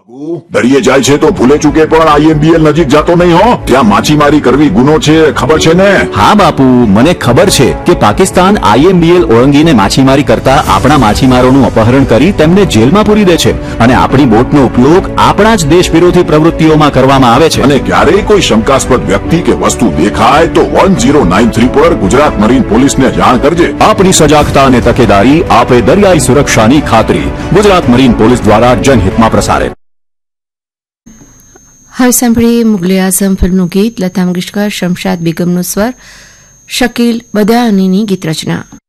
દરિયે જાય છે તો ભૂલે ચૂકે પણ IMBL નજીક જતો નહીં હો. ત્યાં માછીમારી કરવી ગુનો છે, ખબર છે ને? હા બાપુ, મને ખબર છે કે પાકિસ્તાન IMBL ઓળંગીને માછીમારી કરતા આપણા માછીમારોનું અપહરણ કરી તેમને જેલમાં પૂરી દે છે અને આપણી બોટનો ઉપયોગ આપણા જ દેશ વિરોધી પ્રવૃત્તિઓમાં કરવામાં આવે છે. અને ક્યારેય કોઈ શંકાસ્પદ વ્યક્તિ કે વસ્તુ દેખાય તો 1093 પર ગુજરાત મરીન પોલીસને જાણ કરજે. આપણી સજાગતા અને તકેદારી આપે દરિયાઈ સુરક્ષાની ખાતરી. ગુજરાત મરીન પોલીસ દ્વારા જનહિતમાં પ્રસારિત. હવે સાંભળીએ મુગલે આઝમ ફિલ્મનું ગીત. લતા મંગેશકર, શમશાદ બેગમનો સ્વર, શકીલ બદાણીની ગીત રચના.